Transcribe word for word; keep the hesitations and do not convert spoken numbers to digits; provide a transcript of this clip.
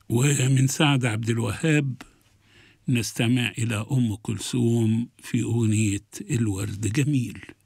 ومن سعد عبد الوهاب نستمع إلى أم كلثوم في أغنية الورد جميل.